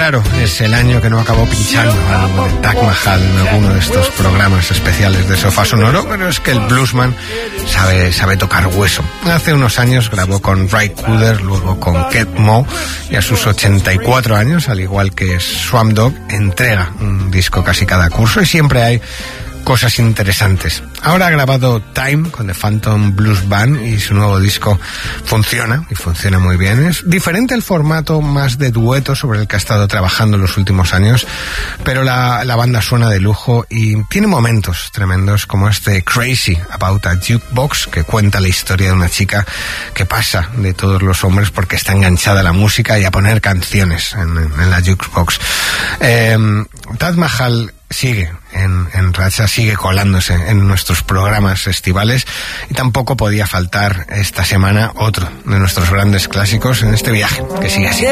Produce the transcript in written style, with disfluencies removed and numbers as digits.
raro es el año que no acabó pinchando algo de Taj Mahal en alguno de estos programas especiales de Sofá Sonoro, pero es que el bluesman sabe tocar hueso. Hace unos años grabó con Ray Cooder, luego con Keith Moe, y a sus 84 años, al igual que Swamp Dogg, entrega un disco casi cada curso y siempre hay cosas interesantes. Ahora ha grabado Time con The Phantom Blues Band y su nuevo disco funciona, y funciona muy bien. Es diferente el formato más de dueto sobre el que ha estado trabajando en los últimos años, pero la banda suena de lujo y tiene momentos tremendos como este Crazy About a Jukebox, que cuenta la historia de una chica que pasa de todos los hombres porque está enganchada a la música y a poner canciones en la jukebox. Taj Mahal sigue en racha, sigue colándose en nuestros programas estivales, y tampoco podía faltar esta semana otro de nuestros grandes clásicos en este viaje que sigue así.